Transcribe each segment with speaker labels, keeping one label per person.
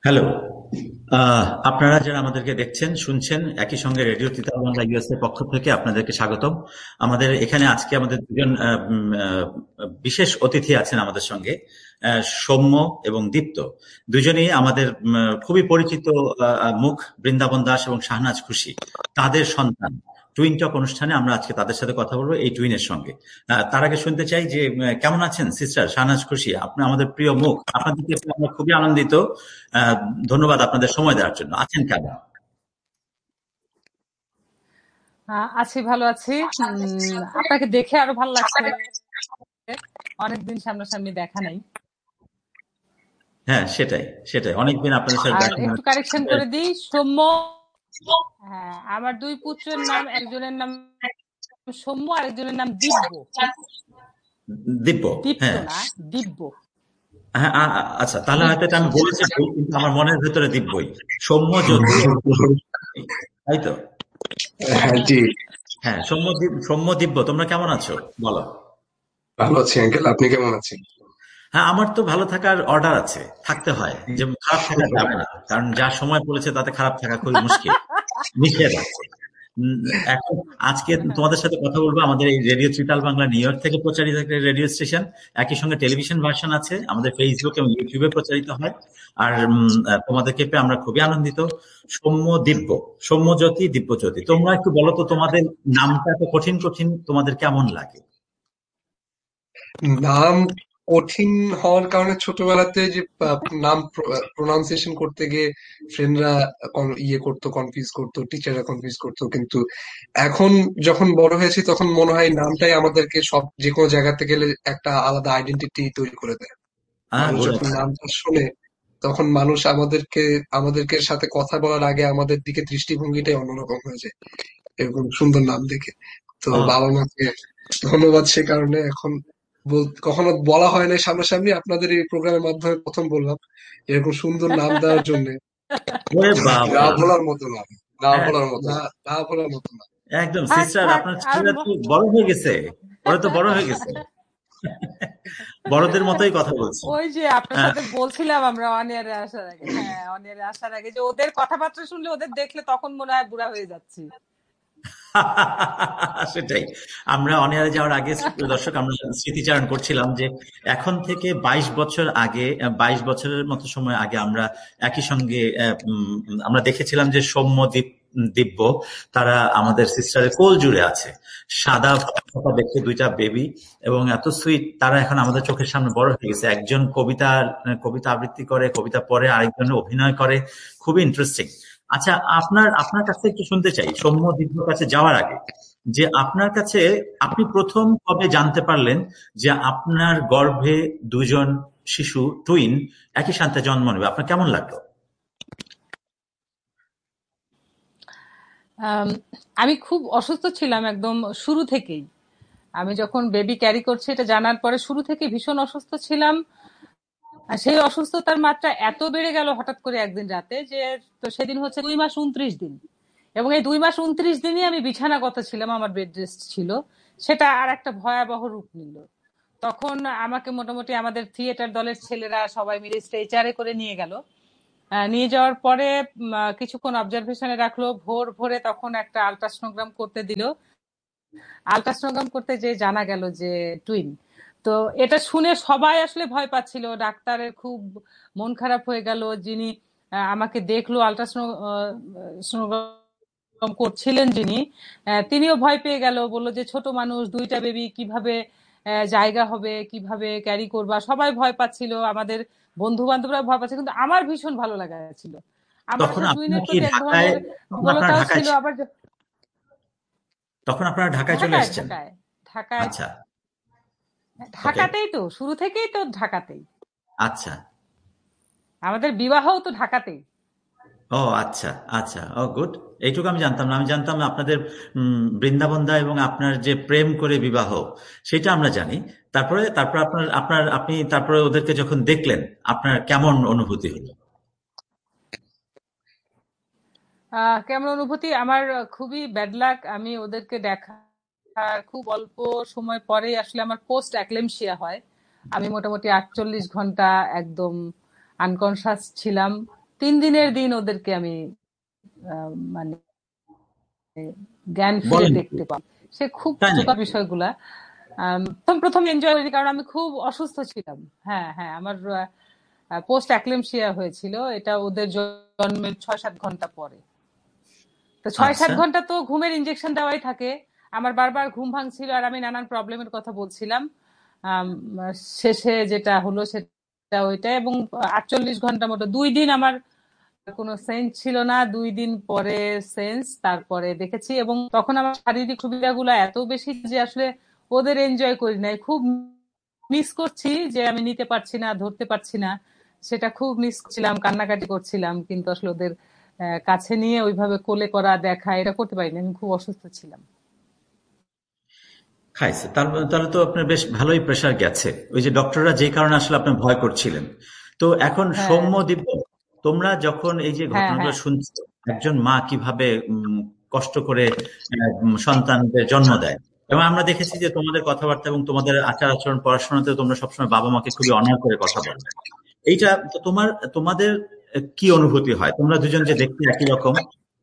Speaker 1: Hello. আপনারা যারা আমাদেরকে দেখছেন শুনছেন একই সঙ্গে রেডিও তিতাস বাংলা ইউএসএ পক্ষ থেকে আপনাদেরকে স্বাগতম। আমাদের এখানে আজকে আমাদের দুজন বিশেষ অতিথি আছেন আমাদের সঙ্গে, সৌম্য এবং দীপ্ত। দুজনেই আমাদের খুবই পরিচিত মুখ, বৃন্দাবন দাস এবং শাহনাজ খুশি, তাদের সন্তান। টুইন টক অনুষ্ঠানে আমরা আজকে তাদের সাথে কথা বলবো, এই টুইনের সঙ্গে। তার আগে শুনতে চাই যে কেমন আছেন সিস্টার শাহনাজ খুশি? আপনি আমাদের প্রিয় মুখ, আপনাদের দেখে আমরা খুবই আনন্দিত। আহ, ধন্যবাদ আপনাদের সময় দেওয়ার জন্য। আছেন কেমন?
Speaker 2: আছি, ভালো আছি। আপনাকে দেখে আরো ভালো লাগছে, অনেকদিন সামনাসামনি দেখা নাই।
Speaker 1: হ্যাঁ, সেটাই সেটাই, অনেকদিন আপনাদের সাথে
Speaker 2: আর
Speaker 1: দেখা
Speaker 2: একটু
Speaker 1: হয়।
Speaker 2: কারেকশন করে দিই, সৌম্য। হ্যাঁ, আমার দুই পুত্রের নাম, একজনের নাম সৌম্য, আরেকজনের নাম দিব্য।
Speaker 1: দিব্য।
Speaker 2: দীপ্ত
Speaker 1: হ্যাঁ
Speaker 2: না, দিব্য।
Speaker 1: হ্যাঁ, আচ্ছা, তাহলে
Speaker 2: দিব্য
Speaker 1: হয়তো এটা আমি বলেছি ভুল, কিন্তু আমার মনের ভেতরে দিব্যই। সৌম্য জ্যোতি, তাই তো?
Speaker 3: হ্যাঁ জি,
Speaker 1: হ্যাঁ, সৌম্য দিব্য, তোমরা কেমন আছো বলো?
Speaker 3: ভালো আছি আঙ্কেল। আপনি কেমন আছেন?
Speaker 1: হ্যাঁ, আমার তো ভালো থাকার অর্ডার আছে, থাকতে হয়, যে খারাপ থাকা যাবে না, কারণ যা সময় পড়েছে তাতে খারাপ থাকা খুবই মুশকিল, নিষেধ আছে। উম, এখন আজকে তোমাদের সাথে কথা বলবো আমাদের এই radio tritaal Bangla new York থেকে প্রচারিত একটা রেডিও স্টেশন। একই সঙ্গে টেলিভিশন ভার্সন আছে, আমাদের ফেসবুক এবং ইউটিউবে প্রচারিত হয়। আর তোমাদেরকে পেয়ে আমরা খুবই আনন্দিত। সৌম্য দিব্য, সৌম্য জ্যোতি, দিব্য জ্যোতি, তোমরা একটু বলো তো তোমাদের নামটা এত কঠিন কঠিন, তোমাদের কেমন লাগে?
Speaker 3: নাম কঠিন হওয়ার কারণে ছোটবেলাতে যে নাম প্রোনাউন্সিয়েশন করতে গিয়ে ফ্রেন্ডরা ইয়ে করতো, কনফিউজ করতো, টিচাররা কনফিউজ করতো। কিন্তু এখন যখন বড় হয়েছি তখন মনে হয় নামটাই আমাদেরকে সব, যে কোনো জায়গাতে গেলে একটা আলাদা আইডেন্টিটি তৈরি করে দেয়। মানুষ যখন
Speaker 1: বলেছে।
Speaker 3: নামটা শোনে তখন মানুষ আমাদেরকে আমাদেরকে সাথে কথা বলার আগে আমাদের দিকে দৃষ্টিভঙ্গিটাই অন্যরকম হয়ে যায় এরকম সুন্দর নাম দেখে। তো
Speaker 1: ও,
Speaker 3: বাবা মাকে ধন্যবাদ সে কারণে। এখন কখনো বলা হয় না সামনাসামনি, আপনাদের এই প্রোগ্রামের মাধ্যমে প্রথম বললাম এরকম সুন্দর নাম দেওয়ার জন্য।
Speaker 1: ওরে
Speaker 3: না
Speaker 1: বাবা!
Speaker 3: বলার মতো নাম, না
Speaker 1: হ্যাঁ,
Speaker 3: বলার মতো, না বলার মতো নাম।
Speaker 1: একদম
Speaker 2: থাক
Speaker 1: সিস্টার,
Speaker 2: থাক
Speaker 1: আপনার
Speaker 2: আর
Speaker 1: ছেলেরা তো বড় হয়ে গেছে, ওরা তো বড় হয়ে গেছে, বড়দের মতোই কথা বলছে।
Speaker 2: ওই যে আপনার
Speaker 1: আহ,
Speaker 2: সাথে বলছিলাম আমরা অনিয়ারে আসার আগে, হ্যাঁ অনিয়ারে আসার আগে, যে ওদের কথাবার্তা শুনলে, ওদের দেখলে তখন মনে হয় বুড়া হয়ে যাচ্ছি।
Speaker 1: সেটাই। আমরা অনিহারে যাওয়ার আগে দর্শক আমরা স্মৃতিচারণ করছিলাম যে এখন থেকে 22 বছর আগে, 22 বছরের মতো সময় আগে আমরা একই সঙ্গে আমরা দেখেছিলাম যে দিব্য, তারা আমাদের সিস্টারের কোল জুড়ে আছে, সাদা ফর্সা দেখে দুইটা বেবি, এবং এত সুইট। তারা এখন আমাদের চোখের সামনে বড় হয়ে গেছে, একজন কবিতা কবিতা আবৃত্তি করে, কবিতা পড়ে, আরেকজন অভিনয় করে, খুবই ইন্টারেস্টিং। আচ্ছা, আপনার আপনার কাছে একটু শুনতে চাই সৌম্য দিব্যর কাছে যাওয়ার আগে, যে আপনার কাছে আপনি প্রথম কবে জানতে পারলেন যে আপনার গর্ভে দুজন শিশু, টুইন, একই সাথে জন্ম নেবে? আপনার কেমন লাগলো?
Speaker 2: আম, আমি খুব অসুস্থ ছিলাম একদম শুরু থেকেই। আমি যখন বেবি ক্যারি করছি এটা জানার পরে শুরু থেকে ভীষণ অসুস্থ ছিলাম। আর সেই অসুস্থতার মাত্রা এত বেড়ে গেল হঠাৎ করে একদিন রাতে, যে তো সেদিন হচ্ছে 2 মাস 29 দিন, এবং এই 2 মাস 29 দিনই আমি বিছানাগত ছিলাম, আমার বেড রেস্ট ছিল। সেটা আর একটা ভয়াবহ রূপ নিল। তখন আমাকে মোটামুটি আমাদের থিয়েটার দলের ছেলেরা সবাই মিলে স্ট্রেচারে করে নিয়ে গেল। নিয়ে যাওয়ার পরে কিছুক্ষণ অবজারভেশনে রাখলো, ভোর ভোরে তখন একটা আলট্রাসোনোগ্রাম করতে দিল। আলট্রাসোনোগ্রাম করতে যে জানা গেল যে টুইন। তো এটা শুনে সবাই আসলে ভয় পাচ্ছিল, ডাক্তারের খুব মন খারাপ হয়ে গেল। যিনি আমাকে দেখলো, আলট্রাসোনোগ্রাম করছিলেন যিনি, তিনিও ভয় পেয়ে গেল, বললো যে ছোট মানুষ, দুইটা বেবি কিভাবে জায়গা হবে, কিভাবে ক্যারি করবা। সবাই ভয় পাচ্ছিল, আমাদের বন্ধু বান্ধবরা ভয় পাচ্ছে, কিন্তু আমার ভীষণ ভালো লাগা ছিল। আমার
Speaker 1: তখন
Speaker 2: আসলে
Speaker 1: আপনার
Speaker 2: টুইনের
Speaker 1: কি
Speaker 2: প্রতি এক
Speaker 1: ঢাকায়,
Speaker 2: ধরনের
Speaker 1: তখন আপনারা
Speaker 2: দুর্বলতাও
Speaker 1: ঢাকায়
Speaker 2: ছিল। আবার
Speaker 1: তখন আপনারা ঢাকায় চলে
Speaker 2: ঢাকায়
Speaker 1: এসেছেন?
Speaker 2: ঢাকায় ঢাকায়
Speaker 1: আচ্ছা। ওকে।
Speaker 2: ঢাকাতেই তো, শুরু থেকেই তো ঢাকাতেই।
Speaker 1: আচ্ছা।
Speaker 2: আমাদের বিবাহও তো ঢাকাতেই।
Speaker 1: ও আচ্ছা, আচ্ছা, ও গুড। এইটুকু আমি জানতাম না, আমি জানতাম আপনাদের বৃন্দাবন দা এবং আপনার যে প্রেম করে বিবাহ, সেটা আমরা জানি। তারপরে তারপর আপনার আপনার আপনি তারপরে ওদেরকে যখন দেখলেন, আপনার কেমন অনুভূতি হলো?
Speaker 2: কেমন অনুভূতি আমার, খুবই ব্যাড লাক। আমি ওদেরকে দেখার খুব অল্প সময় পরেই আসলে আমার পোস্ট অ্যাক্লেমশিয়া হয়। আমি মোটামুটি 48 ঘন্টা একদম আনকনসাস ছিলাম। 3 দিনের দিন ওদেরকে আমি মানে জ্ঞান ফিরে
Speaker 1: বলেন
Speaker 2: দেখতে পাই। সে খুব
Speaker 1: তাই
Speaker 2: চোখা
Speaker 1: নাকি?
Speaker 2: বিষয়গুলা প্রথম এনজয় করিনি, কারণ আমি খুব অসুস্থ ছিলাম। হ্যাঁ হ্যাঁ, আমার পোস্ট অ্যাক্লেমশিয়া হয়েছিল, এটা ওদের জন্মের 6-7 ঘন্টা পরে। তো 6-7
Speaker 1: আচ্ছা
Speaker 2: ঘন্টা তো ঘুমের ইনজেকশন দেওয়াই থাকে। আমার বারবার ঘুম ভাঙছিল আর আমি নানান প্রবলেমের কথা বলছিলাম। আম, শেষে যেটা হলো সেটা ওইটা, এবং 48 ঘন্টা মতো 2 দিন আমার কোনো সেন্স ছিল না। 2 দিন পরে সেন্স, তারপরে দেখেছি। এবং তখন আমার শারীরিক সুবিধাগুলো এত বেশি যে আসলে ওদের এনজয় করি নাই। খুব মিস করছি যে আমি নিতে পারছি না, ধরতে পারছি না, সেটা খুব মিস করছিলাম, কান্নাকাটি করছিলাম। কিন্তু আসলে ওদের কাছে নিয়ে ওইভাবে কোলে করা, দেখা, এটা করতে পারিনি, আমি খুব অসুস্থ ছিলাম।
Speaker 1: খাইছে তাহলে তো আপনার বেশ ভালোই প্রেসার গেছে, ওই যে ডক্টররা যে কারণে আসলে আপনি ভয় করছিলেন। তো এখন
Speaker 2: হ্যাঁ
Speaker 1: সৌম্য, দিব্য, তোমরা যখন এই যে
Speaker 2: হ্যাঁ
Speaker 1: ঘটনাগুলো
Speaker 2: হ্যাঁ।
Speaker 1: শুনছো, একজন মা কিভাবে কষ্ট করে সন্তানদের জন্ম দেয়, এবং আমরা দেখেছি যে তোমাদের কথাবার্তা এবং তোমাদের আচার আচরণ, পড়াশোনাতে তোমরা সবসময় বাবা মাকে খুবই অনার করে কথা বলো। এইটা তো তোমাদের কি অনুভূতি হয়? তোমরা দুজন যে দেখতে একই রকম।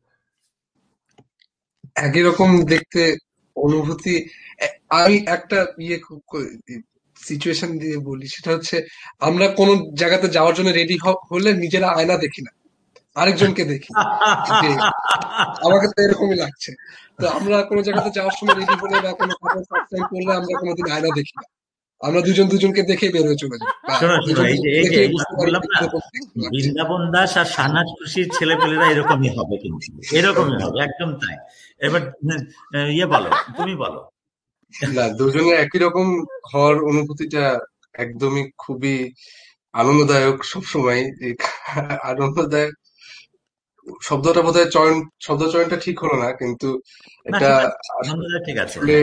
Speaker 3: একই রকম দেখতে অনুভূতি। আমি একটা সিচুয়েশন দিয়ে বলি, সেটা হচ্ছে আমরা কোন জায়গাতে যাওয়ার জন্য রেডি হলে নিজেরা আয়না দেখি না, আরেকজনকে দেখি যে আমাকে তো এরকমই লাগছে। তো আমরা কোনো জায়গাতে যাওয়ার সময় রেডি হলে বা কোনো কাপড় ফার্স্ট টাইম করলে আমরা কোনোদিন আয়না দেখি না, আমরা দুজন দুজনকে দেখে বের হয়ে চলে যাই, বা
Speaker 1: শোনো শোনো,
Speaker 3: দুজন
Speaker 1: এই যে
Speaker 3: দুজনকে
Speaker 1: এই যে
Speaker 3: দেখে
Speaker 1: এই যে
Speaker 3: বুঝতে
Speaker 1: আমি
Speaker 3: পারি
Speaker 1: বললাম
Speaker 3: যে
Speaker 1: না,
Speaker 3: কিরকম দেখতে লাগছে।
Speaker 1: বৃন্দাবন দাস আর শাহনাজ খুশির ছেলেপেলেরা এরকমই হবে, কিন্তু এরকমই হবে, একদম তাই। এবার বলো, তুমি বলো।
Speaker 4: না, দুজনে একই রকম হওয়ার অনুভূতিটা একদমই খুবই আনন্দদায়ক সবসময়। আনন্দদায়ক শব্দটা বোধহয় শব্দ চয়নটা ঠিক হলো না, কিন্তু
Speaker 1: না
Speaker 4: এটা
Speaker 1: ঠিক আছে, আনন্দদায়ক, ঠিক আছে,
Speaker 4: আসলে
Speaker 1: হ্যাঁ।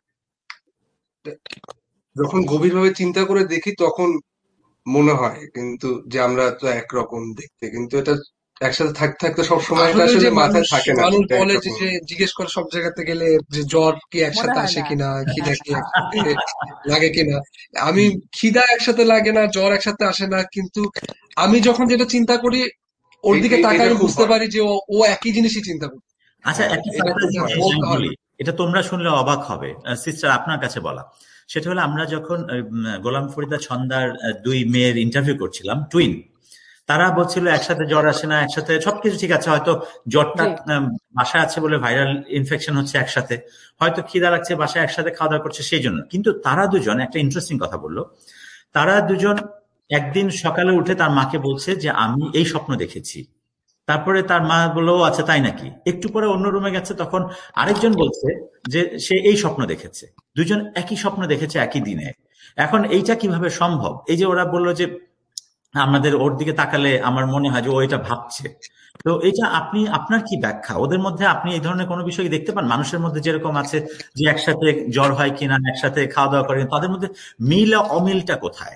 Speaker 4: যখন গভীরভাবে চিন্তা করে দেখি তখন মনে হয় কিন্তু যে আমরা তো একরকম দেখতে, কিন্তু এটা একসাথে থাকতে থাকতে সবসময় এটা
Speaker 3: আসলে ওই
Speaker 4: আসলে
Speaker 3: যে
Speaker 4: মাথায়
Speaker 3: মানুষ
Speaker 4: থাকে না যে
Speaker 3: মানুষ
Speaker 4: এটা
Speaker 3: বলে যে
Speaker 4: একরকম।
Speaker 3: যে জিজ্ঞেস করে সব জায়গাতে গেলে যে জ্বর কি
Speaker 2: মনে
Speaker 3: একসাথে
Speaker 2: হয়
Speaker 3: আসে
Speaker 2: না।
Speaker 3: কিনা, খিদা কি একসাথে লাগে কিনা। আমি খিদা একসাথে লাগে না, জ্বর একসাথে আসে না, কিন্তু আমি যখন যেটা চিন্তা করি ওর দিকে তাকায়
Speaker 4: এটা
Speaker 3: আমি
Speaker 4: খুব
Speaker 3: বুঝতে
Speaker 4: হয়।
Speaker 3: পারি যে ও একই জিনিসই চিন্তা করে।
Speaker 1: আচ্ছা,
Speaker 4: হ্যাঁ,
Speaker 1: একটা
Speaker 3: এটা
Speaker 1: সারপ্রাইজ
Speaker 3: এটা
Speaker 1: জিনিস
Speaker 3: বলতে
Speaker 1: আমি
Speaker 3: হয়
Speaker 1: বলি,
Speaker 3: না।
Speaker 1: এটা তোমরা শুনলে অবাক হবে সিস্টার, আপনার কাছে বলা। সেটা হলো, আমরা যখন গোলাম ফরিদা ছন্দার 2 মেয়ের ইন্টারভিউ করছিলাম, টুইন, তারা বলছিল একসাথে জ্বর আসে না, একসাথে সবকিছু ঠিক আছে, হয়তো জ্বরটা
Speaker 2: জি।
Speaker 1: বাসায় আছে বলে ভাইরাল ইনফেকশন হচ্ছে একসাথে, হয়তো খিদা লাগছে, বাসায় একসাথে খাওয়া দাওয়া করছে সেই জন্য। কিন্তু তারা দুজন একটা ইন্টারেস্টিং কথা বললো। তারা দুজন একদিন সকালে উঠে তার মাকে বলছে যে আমি এই স্বপ্ন দেখেছি। তারপরে তার মা বললো, "ও আচ্ছা তাই নাকি?" একটু পরে অন্য রুমে গেছে, তখন আরেকজন বলছে যে সে এই স্বপ্ন দেখেছে। দুজন একই স্বপ্ন দেখেছে একই দিনে। এখন এইটা কিভাবে সম্ভব? এই যে ওরা বললো যে আমাদের ওর দিকে তাকালে আমার মনে হয় যে ও এটা ভাবছে। তো এটা আপনার কি ব্যাখ্যা? ওদের মধ্যে আপনি এই ধরনের কোনো বিষয় কি দেখতে পান? মানুষের মধ্যে যেরকম আছে যে একসাথে জ্বর হয় কিনা, একসাথে খাওয়া দাওয়া করে, তাদের মধ্যে মিল আর অমিলটা কোথায়?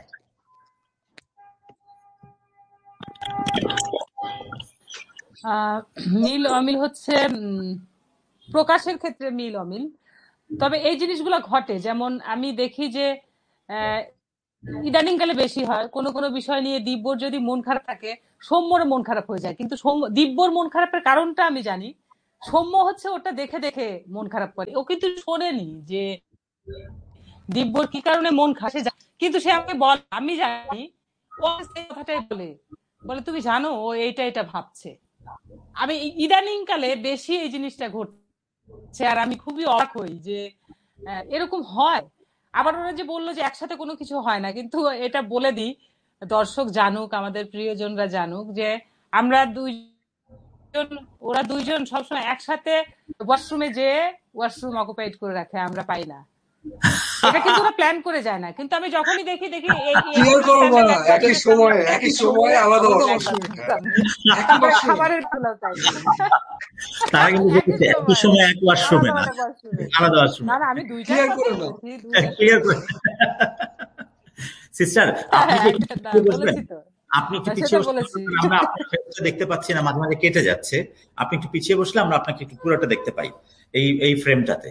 Speaker 2: আহ, মিল অমিল হচ্ছে প্রকাশের ক্ষেত্রে মিল অমিল। তবে এই জিনিসগুলো ঘটে, যেমন আমি দেখি যে আহ, ইদানিং কালে বেশি হয়। কোনো কোনো বিষয় নিয়ে দিব্যর যদি মন খারাপ থাকে, সৌম্যর মন খারাপ হয়ে যায়। কিন্তু দিব্যর মন খারাপের কারণটা আমি জানি। সৌম্য হচ্ছে ওটা দেখে দেখে মন খারাপ করে, ও কিন্তু শোনেনি যে দিব্যর কি কারণে মন খারাপ, কিন্তু সে আমাকে বলে, আমি জানি। ও সেই কথাটাই বলে, বলে তুমি জানো ও এইটা এটা ভাবছে। আমি ইদানিং কালে বেশি এই জিনিসটা ঘটছে, আর আমি খুবই অবাক হই যে এরকম হয়। আবার ওরা যে বললো যে একসাথে কোনো কিছু হয় না, কিন্তু এটা বলে দিই, দর্শক জানুক, আমাদের প্রিয়জনরা জানুক যে আমরা দুইজন, ওরা দুইজন সবসময় একসাথে ওয়াশরুমে যেয়ে ওয়াশরুম অকুপাইড করে রাখে, আমরা পাই না। এটা কিন্তু ওরা প্ল্যান করে যায় না, কিন্তু আমি যখনই দেখি দেখি
Speaker 3: ক্লিয়ার করো
Speaker 2: স্ট্যান্ডে
Speaker 3: না,
Speaker 2: ব্যাকওয়ার্ড
Speaker 4: একই
Speaker 2: গেছে আমরা,
Speaker 4: সময়
Speaker 3: একই
Speaker 4: একই
Speaker 3: সময়
Speaker 4: সময় আলাদা
Speaker 3: আলাদা
Speaker 4: ওয়াশরুম।
Speaker 3: ওয়াশরুমে, একই
Speaker 2: তারপরে
Speaker 3: ওয়াশরুমে।
Speaker 2: খাবারের গুলোও তাই।
Speaker 1: তারা কিন্তু
Speaker 2: একই
Speaker 1: দেখেছে একই
Speaker 2: সময়
Speaker 1: সময় এক ওয়াশরুমে
Speaker 2: আলাদা
Speaker 1: না,
Speaker 2: আলাদা ওয়াশরুমে।
Speaker 1: আলাদা
Speaker 2: না
Speaker 1: ওয়াশরুমে।
Speaker 2: না, আমি দুইটার
Speaker 3: ক্লিয়ার করে
Speaker 2: কথাই
Speaker 3: নাও।
Speaker 2: বলছি, দুইটার
Speaker 1: ক্লিয়ার
Speaker 2: কথাই
Speaker 1: করে।
Speaker 2: বলছি।
Speaker 1: সিস্টার,
Speaker 2: হ্যাঁ
Speaker 1: আপনি
Speaker 2: হ্যাঁ,
Speaker 1: কি একটু
Speaker 2: না
Speaker 1: পিছিয়ে বসবেন?
Speaker 2: বলেছি তো।
Speaker 1: আপনি একটু
Speaker 2: না,
Speaker 1: পিছিয়ে
Speaker 2: সেটা
Speaker 1: বসলে
Speaker 2: বলেছি।
Speaker 1: আমরা আপনার ফেসটা দেখতে পাচ্ছি না, মাঝে মাঝে কেটে যাচ্ছে। আপনি একটু পিছিয়ে বসলে আমরা আপনাকে একটু পুরোটা দেখতে পাই এই এই ফ্রেমটাতে।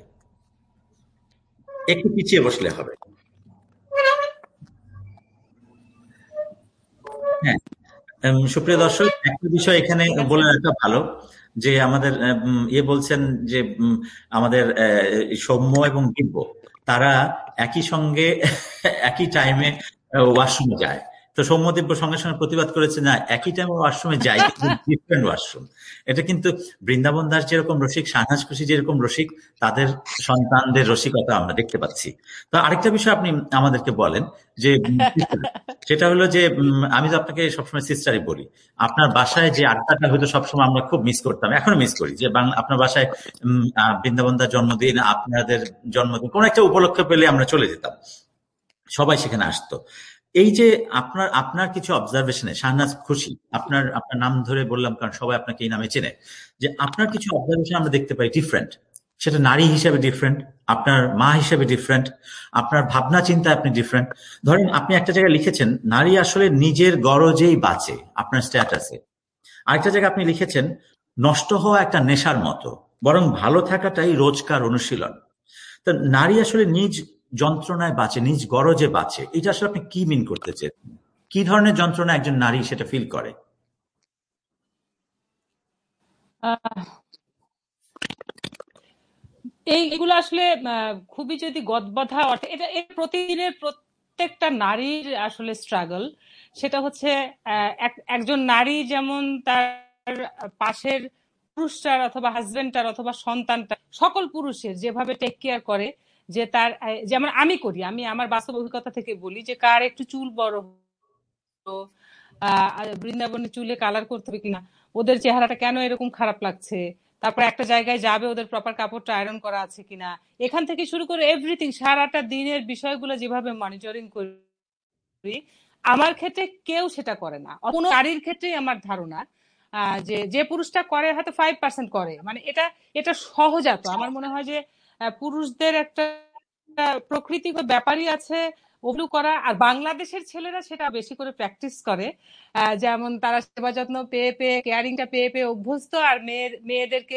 Speaker 1: একটু পিছিয়ে বসলে হবে। হ্যাঁ, সুপ্রিয় দর্শক, একটা বিষয় এখানে
Speaker 2: ঠিক আছে।
Speaker 1: বলে রাখা ভালো যে আমাদের বলছেন যে আমাদের সৌম্য এবং দিব্য তারা একই সঙ্গে একই টাইমে ওয়াশরুমে যায়। তো সৌম্য দিব্য সঙ্গে সঙ্গে প্রতিবাদ করেছে, না একই টাইমে ওয়াশরুমে যায় কিন্তু ডিফারেন্ট ওয়াশরুম। এটা কিন্তু বৃন্দাবন দাস যেরকম রসিক, শাহনাজ খুশি যেরকম রসিক, তাদের সন্তানদের রসিকতা আমরা দেখতে পাচ্ছি। তো আরেকটা বিষয় আপনি আমাদেরকে বলেন যে সেটা হলো যে আমি তো আপনাকে সবসময় সিস্টারই বলি, আপনার বাসায় যে আড্ডাটা হয়তো সবসময় আমরা খুব মিস করতাম, এখনো মিস করি, যে আপনার বাসায় বৃন্দাবন্দার জন্মদিন, আপনাদের জন্মদিন, কোন একটা উপলক্ষ পেলে আমরা চলে যেতাম, সবাই সেখানে আসতো। এই যে আপনার আপনার কিছু অবজারভেশনে, শাহনাজ খুশি আপনার আপনার নাম ধরে বললাম কারণ সবাই আপনাকে এই নামে চেনে, যে আপনার কিছু অবজারভেশন আমরা দেখতে পাই ডিফারেন্ট। সেটা নারী হিসেবে ডিফারেন্ট, আপনার মা হিসেবে ডিফারেন্ট, আপনার ভাবনা চিন্তা আপনি ডিফারেন্ট। ধরেন আপনি একটা জায়গায় লিখেছেন নারী আসলে নিজের গরজেই বাঁচে, আপনার স্ট্যাটাসে। আরেকটা জায়গায় আপনি লিখেছেন নষ্ট হওয়া একটা নেশার মতো, বরং ভালো থাকাটাই রোজকার অনুশীলন। তা নারী আসলে নিজ যন্ত্রণায় বাঁচে, নিজ গরজে বাঁচে, এটা আসলে আপনি কি মিন করতে চেয়েছেন? কি ধরনের যন্ত্রণা একজন নারী সেটা ফিল করে?
Speaker 2: এইগুলো আসলে খুবই যদি গদবাঁধা অর্থে, এটা প্রতিদিনের প্রত্যেকটা নারীর আসলে স্ট্রাগল। সেটা হচ্ছে একজন নারী যেমন তার পাশের পুরুষটার অথবা হাজবেন্ডটার অথবা সন্তানটার, সকল পুরুষের যেভাবে টেক কেয়ার করে, যে তার যেমন আমি করি, আমি আমার বাস্তব অভিজ্ঞতা থেকে বলি, যে কার একটু চুল বড় হলো, বৃন্দাবনে চুলে কালার করতে হবে কিনা, ওদের চেহারাটা কেন এরকম খারাপ লাগছে, তারপর একটা জায়গায় যাবে ওদের প্রপার কাপড়টা আয়রন করা আছে কিনা, এখান থেকে শুরু করে এভরিথিং, সারাটা দিনের বিষয়গুলো যেভাবে মনিটরিং করি, আমার ক্ষেত্রে কেউ সেটা করে না। কোনো নারীর ক্ষেত্রেই আমার ধারণা যে যে পুরুষটা করে হয়তো 5% করে, মানে এটা এটা সহজাত। আমার মনে হয় যে পুরুষদের একটা প্রকৃতিগত ব্যাপারই আছে ওগুলো করা, আর বাংলাদেশের ছেলেরা সেটা বেশি করে প্র্যাকটিস করে। যেমন তারা সেবা যত্ন পেয়ে পেয়ে, কেয়ারিংটা পেয়ে পেয়ে অভ্যস্ত, আর মেয়েদেরকে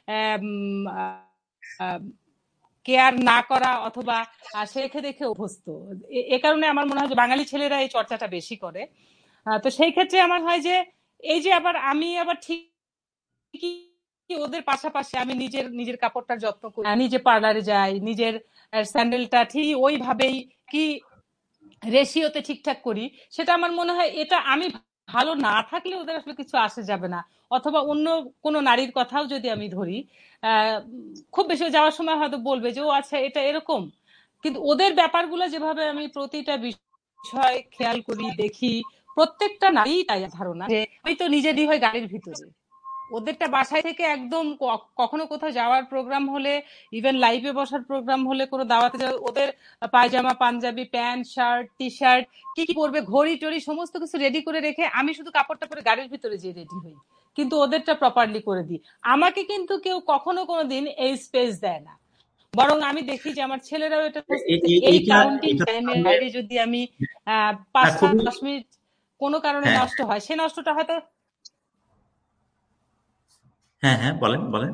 Speaker 2: কেয়ার না করা অথবা শেখে দেখে অভ্যস্ত। এ কারণে আমার মনে হয় যে বাঙালি ছেলেরা এই চর্চাটা বেশি করে। তো সেই ক্ষেত্রে আমার হয় যে এই যে আমি আবার ঠিকই ওদের পাশাপাশি আমি নিজের কাপড়টার যত্ন করি, নিজে পার্লারে যাই, নিজের স্যান্ডেলটা ঠিক ওইভাবেই কি রেশিওতে ঠিকঠাক করি। সেটা আমার মনে হয় এটা আমি ভালো না থাকলে ওদের আসলে কিছু আসে যাবে না। অথবা অন্য কোনো নারীর কথাও যদি আমি ধরি, খুব বেশি যাওয়ার সময় হয়তো বলবে যে ও আচ্ছা এটা এরকম, কিন্তু ওদের ব্যাপারগুলো যেভাবে আমি প্রতিটা বিষয় খেয়াল করি দেখি, প্রত্যেকটা নারী তাই ধারণা যে আমি তো নিজেরই হয় গাড়ির ভিতরে, ওদেরটা বাসায় থেকে একদম কখনো কোথাও যাওয়ার প্রোগ্রাম হলে, ইভেন লাইভে বসার প্রোগ্রাম হলে, কোনো দাওয়াতে যাওয়া, ওদের পায়জামা, panjabi, pant, shirt, T shirt, কি কি পরবে, ঘড়ি টড়ি সমস্ত কিছু রেডি করে রেখে আমি শুধু কাপড়টা পরে গাড়ির ভিতরে যে রেডি হই, কিন্তু ওদেরটা প্রপারলি করে দিই। আমাকে কিন্তু কেউ কখনো কোনোদিন এই স্পেস দেয় না, বরং আমি দেখি যে আমার ছেলেরাও এটা এই কাউন্টিং টাইমের বাইরে যদি আমি 5-10 মিনিট কোনো কারণে নষ্ট হয়, সে নষ্টটা হয়তো
Speaker 1: হ্যাঁ বলেন বলেন।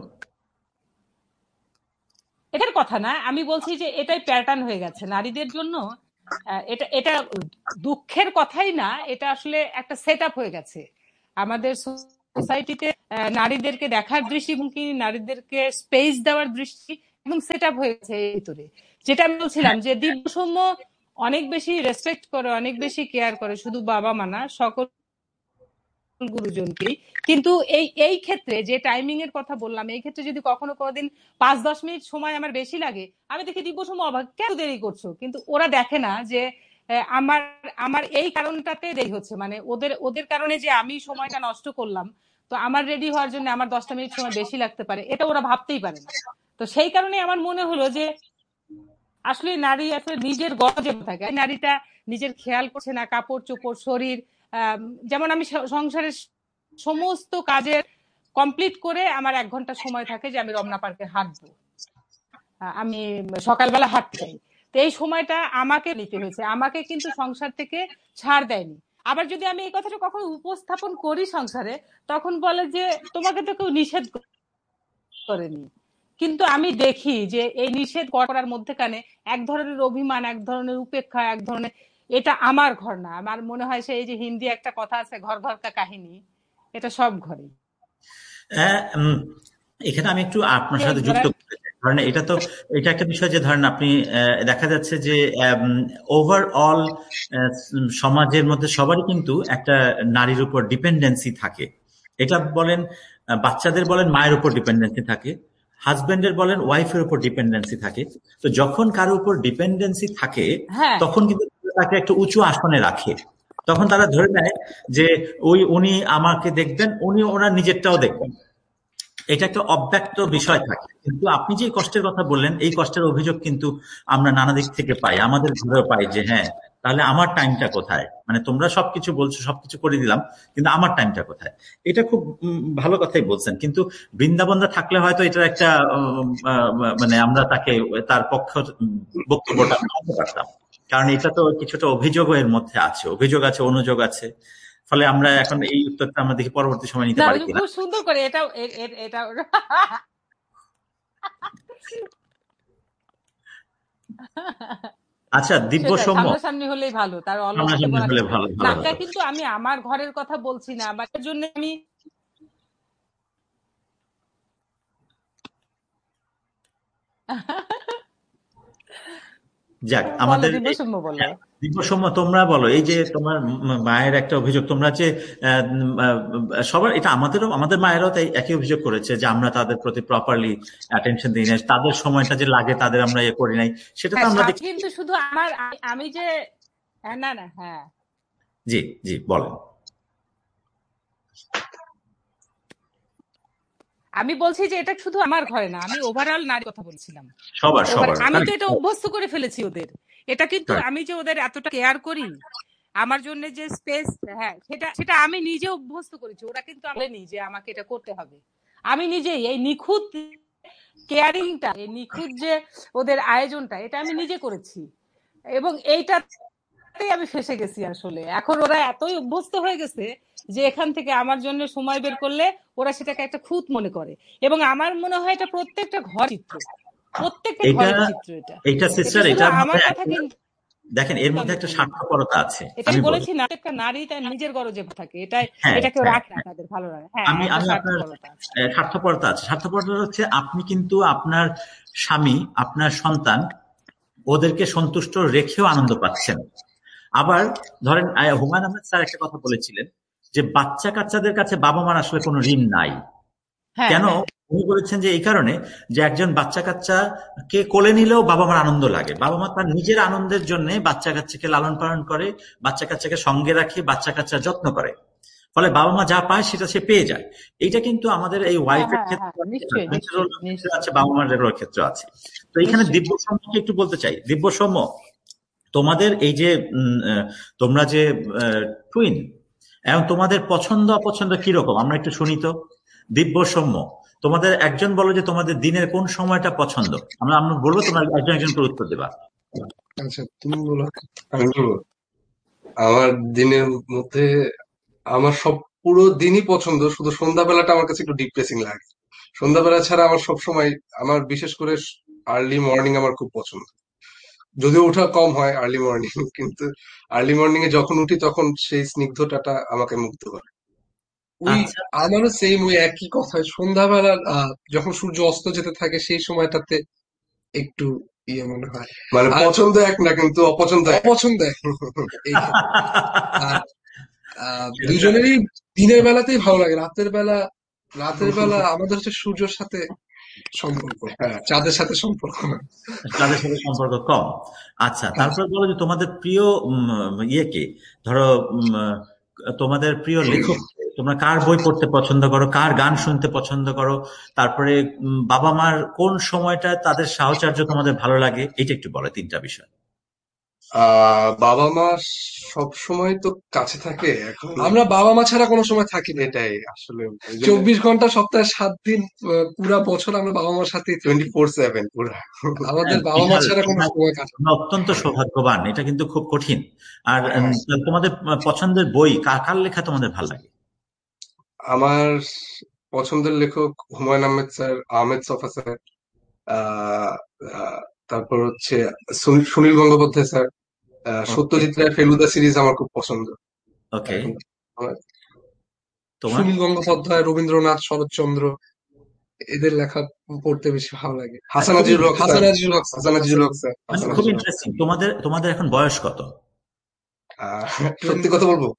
Speaker 2: এটার কথা না, আমি বলছি যে এটাই প্যাটার্ন হয়ে গেছে নারীদের জন্য। এটা এটা দুঃখের কথাই না, এটা আসলে একটা সেট আপ হয়ে গেছে আমাদের সোসাইটিতে। নারীদেরকে দেখার দৃষ্টিভঙ্গি, নারীদেরকে স্পেস দেওয়ার দৃষ্টি এবং সেট আপ হয়ে গেছে এই ভিতরে। যেটা আমি বলছিলাম যে দিব্যসৌম্য অনেক বেশি রেসপেক্ট করে, অনেক বেশি কেয়ার করে, শুধু বাবা মা না, সকল গুরুজনকেই। কিন্তু এই ক্ষেত্রে যে টাইমিং এর কথা বললাম, এই ক্ষেত্রে যদি কখনো কোনোদিন 5-10 মিনিট সময় আমার বেশি লাগে, আমি দেখি দিব্যসৌম্য অবাক, কেন দেরি করছো, কিন্তু ওরা দেখে না যে আমার আমার এই কারণটাতে দেরি হচ্ছে, মানে ওদের কারণে যে আমি সময়টা নষ্ট করলাম, তো আমার রেডি হওয়ার জন্য আমার 10টা মিনিট সময় বেশি লাগতে পারে, এটা ওরা ভাবতেই পারে না। তো সেই কারণে আমার মনে হলো যে আসলে নারী আসলে নিজের গরজে থাকে, নারীটা নিজের খেয়াল করছে না, কাপড় চোপড়, শরীর, যেমন আমি সংসারের সমস্ত কাজের কমপ্লিট করে আমার 1 ঘন্টা সময় থাকে যে আমি রমনা পার্কে হাঁটবো, আমি সকালবেলা হাঁটতে চাই, তো এই সময়টা আমাকে নিতে হয়েছে, আমাকে কিন্তু সংসার থেকে ছাড় দেয়নি। আবার যদি আমি এই কথাটা কখনো উপস্থাপন করি সংসারে, তখন বলে যে তোমাকে তো কেউ নিষেধ করেনি। কিন্তু আমি দেখি যে এই নিষেধ করার মধ্যেখানে এক ধরনের অভিমান, এক ধরনের উপেক্ষা, এক ধরনের এটা আমার ঘর না। আমার মনে হয় সেই যে হিন্দি একটা কথা আছে, ঘর ঘর কা কাহিনী, এটা সব ঘরে।
Speaker 1: এখানে আমি একটু আপনার
Speaker 2: যেমন
Speaker 1: সাথে যুক্ত
Speaker 2: ধরেন,
Speaker 1: করতে চাই। ধরেন এটা একটা বিষয় যে ধরেন আপনি দেখা যাচ্ছে যে ওভারঅল সমাজের মধ্যে সবারই কিন্তু একটা নারীর উপর ডিপেন্ডেন্সি থাকে। এটা বলেন বাচ্চাদের বলেন মায়ের উপর ডিপেন্ডেন্সি থাকে, হাজবেন্ডের বলেন ওয়াইফের উপর ডিপেন্ডেন্সি থাকে। তো যখন কারো উপর ডিপেন্ডেন্সি থাকে
Speaker 2: হ্যাঁ
Speaker 1: তখন কিন্তু তাকে একটা উঁচু আসনে রাখে। তখন তারা ধরে নেয় যে উনি আমাকে দেখবেন, উনি ওনার নিজেরটাও দেখবেন। এটা একটা অব্যক্ত বিষয় থাকে। কিন্তু আপনি যে কষ্টের কথা বললেন, এই কষ্টের অভিযোগ কিন্তু আমরা নানা দিক থেকে পাই, আমাদের ঘরেও পাই যে হ্যাঁ তাহলে আমার টাইমটা কোথায়, মানে তোমরা সবকিছু বলছো, সবকিছু করে দিলাম, কিন্তু আমার টাইমটা কোথায়। এটা খুব ভালো কথাই বলছেন। কিন্তু বৃন্দাবনরা থাকলে হয়তো এটার একটা মানে আমরা তাকে তার পক্ষ বক্তব্যটা মানতে পারতাম, কারণ এটা তো কিছুটা অভিযোগ এর মধ্যে আছে, অভিযোগ আছে, অনুযোগ আছে। ফলে আমরা এখন এই উত্তরটা আমরা দেখি পরবর্তী সময় নিতে
Speaker 2: না,
Speaker 1: পারি কিনা।
Speaker 2: খুব সুন্দর করে এটাও এটা
Speaker 1: আচ্ছা, দিব্য
Speaker 2: সেটাই,
Speaker 1: সৌম্য,
Speaker 2: সামনাসামনি হলেই ভালো, তার অলক্ষিতে
Speaker 1: সামনাসামনি
Speaker 2: বলার
Speaker 1: হলে
Speaker 2: কিছু নেই।
Speaker 1: ভালো
Speaker 2: না,
Speaker 1: ভালো
Speaker 2: এটা
Speaker 1: হতো।
Speaker 2: কিন্তু আমি আমার ঘরের কথা বলছি না, বা এর জন্য আমি
Speaker 1: যাক,
Speaker 2: বলো
Speaker 1: আমাদের
Speaker 2: দিব্যসৌম্য, বলো।
Speaker 1: দিব্য সৌম্য, তোমরা বলো, এই যে তোমার মায়ের একটা অভিযোগ, তোমরা যে সবার, এটা আমাদের মায়েরাও তাই একই অভিযোগ করেছে যে আমরা তাদের প্রতি প্রপারলি অ্যাটেনশন দিই না, তাদের সময়টা যে লাগে তাদের আমরা ইয়ে করি নাই, সেটা তো
Speaker 2: হ্যাঁ,
Speaker 1: আমরা দেখি।
Speaker 2: কিন্তু শুধু আমার, আমি যে না না, হ্যাঁ
Speaker 1: জি জি বলেন।
Speaker 2: আমি বলছি যে এটা শুধু আমার ঘরে না, আমি ওভারঅল নারী কথা বলছিলাম।
Speaker 1: সবার সবার
Speaker 2: আমি তো
Speaker 1: কারেক্ট।
Speaker 2: এটা অভ্যস্ত করে ফেলেছি ওদের। এটা কিন্তু আমি যে ওদের এতটা কেয়ার করি, আমার জন্য যে স্পেস, হ্যাঁ সেটা সেটা আমি নিজে অভ্যস্ত করেছি। ওরা কিন্তু বলেনি যে আমাকে এটা করতে হবে। আমি নিজেই এই নিখুঁত কেয়ারিংটা, এই নিখুঁত যে ওদের আয়োজনটা, এটা আমি নিজে করেছি। এবং এইটাতেই আমি ফেসে গেছি আসলে। এখন ওরা এতই অভ্যস্ত হয়ে গেছে যে এখান থেকে আমার জন্য সময় বের করলে ওরা সেটাকে একটা খুঁত মনে করে। এবং আমার মনে হয় এটা প্রত্যেকটা ঘর চিত্র, প্রত্যেকটা
Speaker 1: এটা
Speaker 2: ঘরের চিত্র। এটা
Speaker 1: এটা
Speaker 2: এটা
Speaker 1: সিস্টার,
Speaker 2: শুধু
Speaker 1: এটার
Speaker 2: আমার
Speaker 1: মধ্যে
Speaker 2: কথা কিন্তু
Speaker 1: দেখেন, এর মধ্যে
Speaker 2: আমি
Speaker 1: একটা
Speaker 2: বলিনি।
Speaker 1: স্বার্থপরতা আছে,
Speaker 2: এটা
Speaker 1: আমি
Speaker 2: আমি
Speaker 1: বলি।
Speaker 2: বলেছি না, একটা নারী তার নিজের গরজে থাকে,
Speaker 1: হ্যাঁ
Speaker 2: এটা কেউ
Speaker 1: হ্যাঁ,
Speaker 2: রাখে না, তাদের ভালো লাগে। হ্যাঁ,
Speaker 1: আমি
Speaker 2: একটা
Speaker 1: আমি আপনার
Speaker 2: স্বার্থপরতা আছে।
Speaker 1: স্বার্থপরতা আছে। স্বার্থপরতা হচ্ছে আপনি কিন্তু আপনার স্বামী, আপনার সন্তান, ওদেরকে সন্তুষ্ট রেখেও আনন্দ পাচ্ছেন। আবার ধরেন হুমায়ুন আহমেদ স্যার একটা কথা বলেছিলেন যে বাচ্চা কাচ্চাদের কাছে বাবা মার আসলে কোনো ঋণ নাই।
Speaker 2: হ্যাঁ
Speaker 1: কেন?
Speaker 2: হ্যাঁ
Speaker 1: উনি বলেছেন যে এই কারণে যে একজন বাচ্চা কাচ্চাকে কোলে নিলেও বাবা মার আনন্দ লাগে। বাবা মা তার নিজের আনন্দের জন্য বাচ্চা কাচ্চাকে লালন পালন করে, বাচ্চা কাচ্চাকে সঙ্গে রাখে, বাচ্চা কাচ্চার যত্ন করে। ফলে বাবা মা যা পায় সেটা সে পেয়ে যায়। এইটা কিন্তু আমাদের এই
Speaker 2: হ্যাঁ
Speaker 1: ওয়াইফের
Speaker 2: হ্যাঁ হ্যাঁ,
Speaker 1: ক্ষেত্রে আছে,
Speaker 2: নিশ্চয়ই
Speaker 1: হাজবেন্ডের
Speaker 2: নিশ্চয়ই
Speaker 1: ক্ষেত্রে
Speaker 2: নিশ্চয়ই
Speaker 1: আছে, বাবা মার ক্ষেত্রে আছে। তো এখানে
Speaker 2: নিশ্চয়ই।
Speaker 1: দিব্য সৌম্যকে একটু বলতে চাই, দিব্য সৌম্য, তোমাদের এই যে তোমরা যে টুইন, এবং তোমাদের পছন্দ অপছন্দ কিরকম আমরা একটু শুনি তো। দিব্য সৌম্য, তোমাদের একজন বলো যে তোমাদের দিনের কোন সময়টা পছন্দ, আমরা আমরা বলবো, তোমরা একজন একজন করে উত্তর দেবা।
Speaker 3: আচ্ছা, তুমি বলো।
Speaker 4: আমি বলবো, আমার দিনের মধ্যে আমার সব পুরো দিনই পছন্দ, শুধু সন্ধ্যাবেলাটা আমার কাছে একটু ডিপ্রেসিং লাগে। সন্ধ্যাবেলা ছাড়া আমার সব সময়, আমার বিশেষ করে আর্লি মর্নিং আমার খুব পছন্দ। যদিও ওঠা কম হয় আর্লি মর্নিং, কিন্তু আর্লি মর্নিং এ যখন উঠি তখন সেই স্নিগ্ধতাটা আমাকে মুগ্ধ করে।
Speaker 3: ওই
Speaker 1: আচ্ছা,
Speaker 3: আমারও সেম, ওই একই কথা। সন্ধ্যাবেলা যখন সূর্য অস্ত যেতে থাকে সেই সময়টাতে একটু ইয়ে মনে হয়।
Speaker 4: মানে
Speaker 3: আর
Speaker 4: পছন্দ এক না, কিন্তু অপছন্দ এক।
Speaker 3: অপছন্দ এক এই ক্ষেত্রে। আর দুজনেরই দিনের বেলাতেই ভালো লাগে। রাতের বেলা আমাদের হচ্ছে সূর্যের সাথে সম্পর্ক,
Speaker 4: হ্যাঁ,
Speaker 3: চাঁদের সাথে সম্পর্ক না।
Speaker 1: তাদের সাথে সম্পর্ক কম। আচ্ছা,
Speaker 3: হ্যাঁ,
Speaker 1: তারপর বলো যে তোমাদের প্রিয় ইয়ে কে, ধরো তোমাদের প্রিয় লেখক কে? তোমরা কার বই পড়তে পছন্দ করো, কার গান শুনতে পছন্দ করো, তারপরে বাবা মার কোন সময়টা তাদের সাহচর্য তোমাদের ভালো লাগে, এটা একটু বলো, তিনটা বিষয়।
Speaker 4: বাবা মা সব সময় তো কাছে থাকে এখন।
Speaker 3: আমরা বাবা মা ছাড়া কোনো সময় থাকি না।
Speaker 4: এটাই আসলে, ওই জন্য
Speaker 3: 24 ঘন্টা সপ্তাহে 7 দিন, পুরা বছর আমরা বাবা মার সাথেই থাকি।
Speaker 4: 24/7 পুরা।
Speaker 3: আমাদের বাবা মা
Speaker 1: বিশাল,
Speaker 3: ছাড়া কোনো সময় কাটে না।
Speaker 1: তোমরা অত্যন্ত সৌভাগ্যবান, এটা কিন্তু খুব কঠিন। আর
Speaker 4: হ্যাঁ,
Speaker 1: তোমাদের পছন্দের বই, কার লেখা তোমাদের ভালো লাগে?
Speaker 4: আমার পছন্দের লেখক হুমায়ুন আহমেদ স্যার, আহমেদ ছফা স্যার, আহ, আহ, তারপর হচ্ছে সুনীল গঙ্গোপাধ্যায় স্যার,
Speaker 1: ওকে,
Speaker 4: সত্যজিৎ রায়ের ফেলুদা সিরিজ আমার খুব পছন্দ
Speaker 1: ওকে।
Speaker 4: এখন। আমার
Speaker 1: তোমার?
Speaker 3: সুনীল গঙ্গোপাধ্যায়, রবীন্দ্রনাথ, শরৎচন্দ্র, এদের লেখা পড়তে বেশি ভালো লাগে।
Speaker 4: হাসান
Speaker 1: খুবই
Speaker 4: আজিজুল হক স্যার,
Speaker 3: হাসান আজিজুল হক স্যার,
Speaker 4: হাসান আজিজুল হক স্যার,
Speaker 1: মানে
Speaker 4: হাসান
Speaker 1: খুব
Speaker 4: আজিজুল হক।
Speaker 1: ইন্টারেস্টিং। তোমাদের তোমাদের এখন বয়স কত?
Speaker 4: সত্যি কথা বলবো,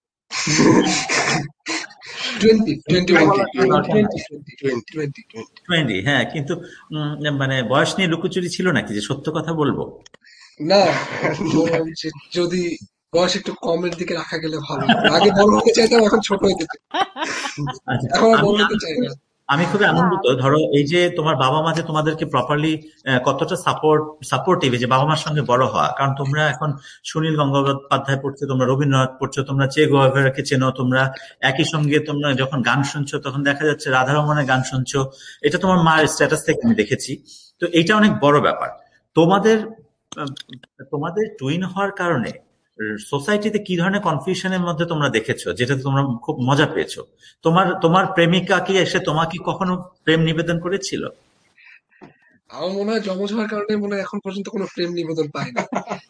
Speaker 3: 20, 21,
Speaker 1: বলার কোনো দরকার নাই।
Speaker 3: 20.
Speaker 1: 20, হ্যাঁ, কিন্তু মানে বয়স নিয়ে লুকোচুরি ছিল নাকি যে সত্য কথা বলবো?
Speaker 3: না, বললাম যে যদি বয়স একটু কমের দিকে রাখা গেলে ভালো হতো। আগে বড় হতে চাইতাম, এখন ছোট হতে চাই।
Speaker 1: আচ্ছা,
Speaker 3: এখন আর
Speaker 1: আমি
Speaker 3: বড় হতে
Speaker 1: আমি
Speaker 3: চাই
Speaker 1: খুবই
Speaker 3: না।
Speaker 1: আমি খুবই
Speaker 2: না
Speaker 1: আনন্দিত। ধরো এই যে তোমার বাবা মা যে তোমাদেরকে প্রপারলি কতটা সাপোর্টিভ, যে বাবা মার সঙ্গে বড় হওয়া। কারণ তোমরা এখন সুনীল গঙ্গোপাধ্যায় পড়ছো, তোমরা রবীন্দ্রনাথ পড়ছো, তোমরা চে গুয়েভারাকে চেনো, তোমরা একই সঙ্গে তোমরা যখন গান শুনছো তখন দেখা যাচ্ছে রাধারমণের গান শুনছো। এটা তোমার মায়ের স্ট্যাটাস থেকে আমি দেখেছি। তো এটা অনেক বড় ব্যাপার। তোমাদের আহ, তোমাদের টুইন হওয়ার কারণে সোসাইটিতে কি ধরনের কনফিউশনের মধ্যে তোমরা দেখেছো, যেটা তোমরা খুব মজা পেয়েছো? তোমার তোমার প্রেমিকা কি এসে তোমাকে কখনো প্রেম নিবেদন করেছিল?
Speaker 3: আমার মনে হয় যমজ হওয়ার কারণে মনে হয় এখন পর্যন্ত কোনো প্রেম নিবেদন পাই না।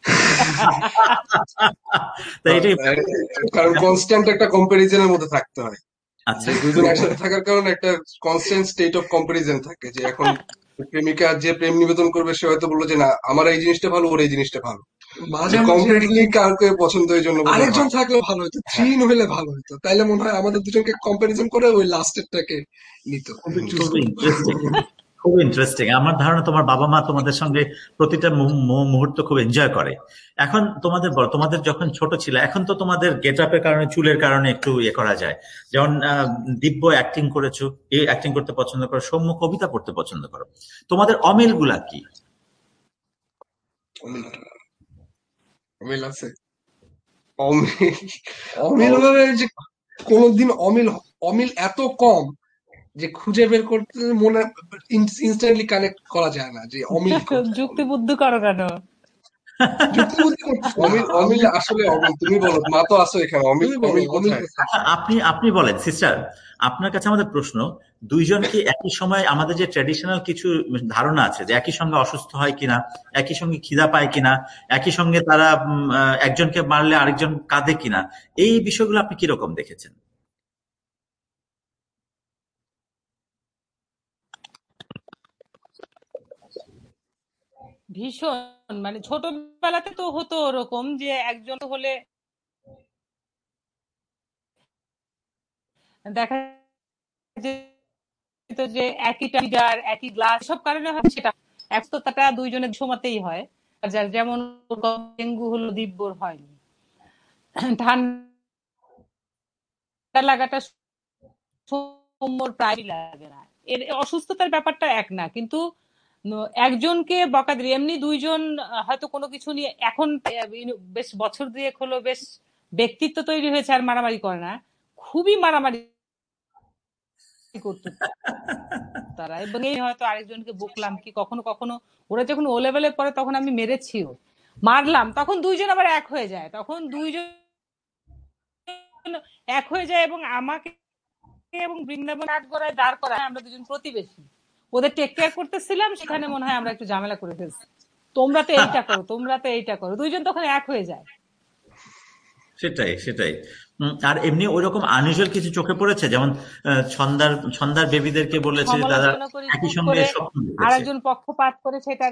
Speaker 1: তাই এটাই।
Speaker 4: কারণ কনস্ট্যান্ট একটা কম্পারিজনের মধ্যে থাকতে হয়,
Speaker 1: আচ্ছা,
Speaker 4: যে দুজন একসাথে থাকার কারণে একটা কনস্ট্যান্ট স্টেট অফ কম্পারিজন থাকে, যে এখন প্রেমিকা যে প্রেম নিবেদন করবে সে হয়তো বললো যে না আমার এই জিনিসটা ভালো, ওর এই জিনিসটা ভালো,
Speaker 3: মাঝে
Speaker 4: যে
Speaker 3: মাঝে
Speaker 4: কমপ্লিটলি কাউকে পছন্দ এই জন্য বলে
Speaker 3: আরেকজন
Speaker 4: হয়।
Speaker 3: থাকলেও ভালো হতো, থ্রি হলে ভালো হতো, তাইলে মনে হয় আমাদের দুজনকে কম্পারিজন করে ওই লাস্টেরটাকে নিত,
Speaker 1: খুবই
Speaker 3: চুজ
Speaker 1: খুবই
Speaker 3: করতো।
Speaker 1: ইন্টারেস্টিং, খুব ইন্টারেস্টিং। আমার ধারণা তোমার বাবা মা তোমাদের সঙ্গে প্রতিটা মুহূর্ত খুব এনজয় করে। এখন তোমাদের বলো, তোমাদের যখন ছোট ছিল, এখন তো তোমাদের গেট আপের কারণে, চুলের কারণে একটু ইয়ে করা যায়। যেমন দিব্য অ্যাক্টিং করেছো, এই অ্যাক্টিং করতে পছন্দ করো, সৌম্য কবিতা পড়তে পছন্দ করো। তোমাদের অমিল গুলা কি?
Speaker 3: অমিল অমিল আছে।
Speaker 4: অমিল,
Speaker 3: অমিল হলে যে কোনদিন অমিল অমিল এত কম যে খুঁজে বের করতে মনে ইনস্ট্যান্টলি কানেক্ট করা যায় না যে অমিল কোথায়।
Speaker 2: যুক্তি বুদ্ধি করো কেন?
Speaker 3: যুক্তিবুদ্ধি করতেছি না,
Speaker 4: অমিল,
Speaker 3: আমি
Speaker 4: অমিল আসলে অমিল, তুমি বলো, মা তো আসো এখানে, অমিল,
Speaker 3: তুমি বলো
Speaker 4: অমিল
Speaker 3: অমিল
Speaker 4: কোথায়?
Speaker 3: কোথায়।
Speaker 1: আচ্ছা, আপনি আপনি বলেন সিস্টার, আপনার কাছে আমাদের প্রশ্ন, দুইজন কি একই সময়, আমাদের যে ট্র্যাডিশনাল কিছু ধারণা আছে যে একই সঙ্গে অসুস্থ হয় কিনা, একই সঙ্গে খিদা পায় কিনা, একই সঙ্গে তারা একজনকে মারলে আরেকজন কাঁদে কিনা, এই বিষয়গুলো আপনি কিরকম দেখেছেন?
Speaker 2: ভীষণ, মানে ছোটবেলাতে তো হতো ওরকম যে একজন হলে দেখা যেত যে একই টাইগার একই গ্লাস, সব কারণে হয় সেটা একশোটা দুইজনের সমাতেই হয়। আর যার যেমন ডেঙ্গু হলো, দিব্যর হয়নি। ঠান্ডা লাগাটা সৌম্যর প্রায় লাগে না। এর অসুস্থতার ব্যাপারটা এক না, কিন্তু একজনকে বকা দিয়ে এমনি দুইজন হয়তো কোনো কিছু নিয়ে এখন বেশ বছর দুয়েক হলো বেশ ব্যক্তিত্ব তৈরি হয়েছে, আর মারামারি করে না। খুবই মারামারি করতো তারা, এবং এই হয়তো আরেকজনকে বকলাম কি কখনো কখনো, ওরা যখন ও লেভেলে পড়ে তখন আমি মেরেছিও, মারলাম, তখন দুইজন আবার এক হয়ে যায়, তখন দুইজন এক হয়ে যায় এবং আমাকে এবং বৃন্দাবন আট গড়ায় দাঁড় করায়। আমরা দুজন প্রতিবেশী, ওদের টেক কেয়ার করতেছিলাম, সেখানে মনে হয় আমরা একটু ঝামেলা করে ফেলছি, তোমরা তো এইটা করো, তোমরা তো এইটা করো, দুইজন তখন এক হয়ে যায়।
Speaker 1: সেটাই, সেটাই। আর এমনি ওইরকম আনইউজুয়াল কিছু চোখে পড়েছে, যেমন ছন্দার ছন্দার বেবিদেরকে বলেছে যে তারা
Speaker 2: সমালোচনা করি
Speaker 1: একই
Speaker 2: খুব
Speaker 1: সঙ্গে
Speaker 2: করে,
Speaker 1: স্বপ্ন
Speaker 2: আর
Speaker 1: দেখেছে।
Speaker 2: একজন পক্ষপাত করে সেটার।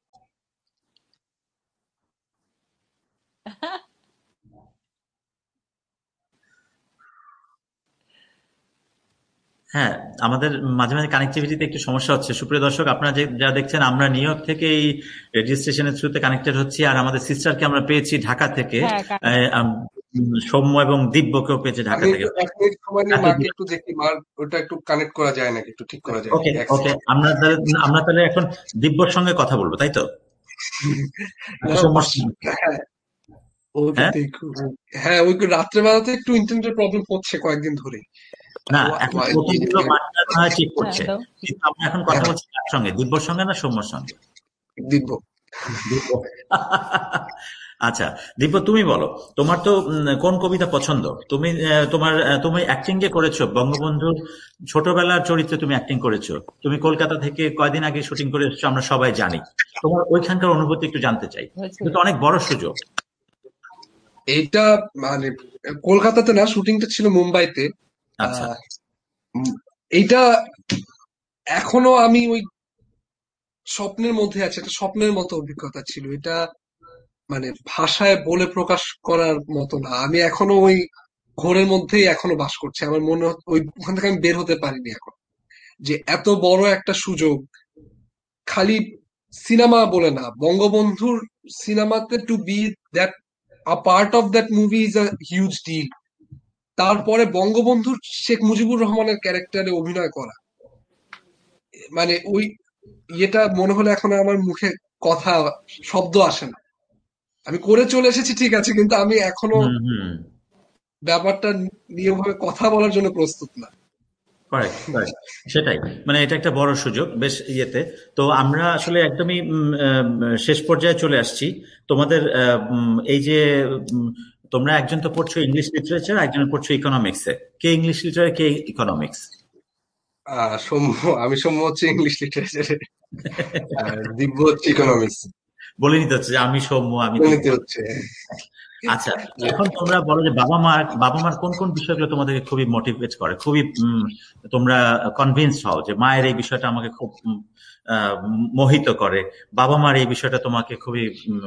Speaker 1: হ্যাঁ, আমাদের মাঝে মাঝে কানেক্টিভিটিতে একটু সমস্যা হচ্ছে। সুপ্রিয় দর্শক, আপনারা যা দেখছেন, আমরা নিউ ইয়র্ক থেকে এই রেডিও স্টেশনের থ্রুতে কানেক্টেড হচ্ছি, আর আমাদের সিস্টারকে আমরা পেয়েছি ঢাকা থেকে।
Speaker 2: হ্যাঁ,
Speaker 1: সৌম্য এবং দিব্যকেও পেয়েছি ঢাকা
Speaker 4: আমি
Speaker 1: থেকে।
Speaker 4: একটু 1 মিনিট সময় নিয়ে মাকে একটু দেখি, মার ওটা একটু কানেক্ট করা যায় নাকি, একটু ঠিক করা যায়
Speaker 1: ওকে,
Speaker 4: নাকি, এক
Speaker 1: ওকে,
Speaker 4: সেকেন্ড।
Speaker 1: আমরা তাহলে এখন দিব্যর সঙ্গে কথা বলবো, তাই তো?
Speaker 3: না,
Speaker 1: সৌম্যর
Speaker 3: বাস-
Speaker 1: সঙ্গে।
Speaker 3: হ্যাঁ, ওকে
Speaker 1: হ্যাঁ,
Speaker 3: দেখো। হ্যাঁ, ওই রাত্রে বেলাতে একটু ইন্টারনেটের প্রবলেম হচ্ছে কয়েকদিন ধরে।
Speaker 1: না, এখন প্রথমগুলো বার্তা না হয় ঠিক করছে,
Speaker 2: দাও।
Speaker 1: কিন্তু আমরা এখন কথা বলছি কার সঙ্গে, দিব্যর সঙ্গে না সৌম্যর সঙ্গে?
Speaker 3: দিব্য।
Speaker 1: দিব্য। আচ্ছা, দিব্য, তুমি বলো, তোমার তো কোন কবিতা পছন্দ? তুমি তুমি অ্যাক্টিং যে করেছো, বঙ্গবন্ধুর ছোটবেলার চরিত্রে তুমি অ্যাক্টিং করেছো, তুমি কলকাতা থেকে কয়দিন আগে শুটিং করে এসেছো, আমরা সবাই জানি। তোমার ওইখানকার অনুভূতি একটু জানতে চাই,
Speaker 2: হয়েছে।
Speaker 1: এটা তো অনেক বড় সুযোগ।
Speaker 3: এইটা মানে কলকাতাতে না, শুটিংটা ছিল মুম্বাইতে।
Speaker 1: আচ্ছা।
Speaker 3: আহ উম, এইটা এখনো আমি ওই স্বপ্নের মধ্যে আছে, একটা স্বপ্নের মতো অভিজ্ঞতা ছিল এটা। মানে ভাষায় বলে প্রকাশ করার মতো না। আমি এখনো ওই ঘোরের মধ্যেই এখনো বাস করছি। আমার মনে ওখান থেকে আমি বের হতে পারিনি এখন। যে এত বড় একটা সুযোগ, খালি সিনেমা বলে না, বঙ্গবন্ধুর সিনেমাতে two B that a part of that movie is a huge deal. তারপরে বঙ্গবন্ধুর শেখ মুজিবুর রহমানের ক্যারেক্টারে অভিনয় করা, মানে ওই ইয়েটা মনে হলে এখন আমার মুখে কথা, শব্দ আসে না। আমি করে চলে এসেছি ঠিক আছে, কিন্তু আমি এখনো
Speaker 1: হুম হুম
Speaker 3: ব্যাপারটা নিয়ে ওভাবে কথা বলার জন্য প্রস্তুত না।
Speaker 1: Correct correct. সেটাই, মানে এটা একটা বড় সুযোগ বেশ ইয়েতে। তো আমরা আসলে একদমই শেষ পর্যায়ে চলে আসছি। তোমাদের এই যে উম, তোমরা একজন তো পড়ছো ইংলিশ লিটারেচার, একজন পড়ছো ইকোনমিক্সে। কে ইংলিশ লিটারেচার, কে ইকোনমিক্স?
Speaker 4: সৌম্য, আমি সৌম্য হচ্ছে ইংলিশ লিটারেচারে, আর দিব্য হচ্ছে ইকোনমিক্স।
Speaker 1: বলে নিতে হচ্ছে যে আমি সৌম্য, আমি দিব্য।
Speaker 4: নিতে হচ্ছে।
Speaker 1: আচ্ছা, এখন তোমরা বলো যে বাবা মার কোন কোন বিষয়গুলো তোমাদেরকে খুবই মোটিভেট করে, খুবই তোমরা কনভিন্সড হও যে মায়ের এই বিষয়টা আমাকে খুব মোহিত করে, বাবা মার এই বিষয়টা তোমাকে খুবই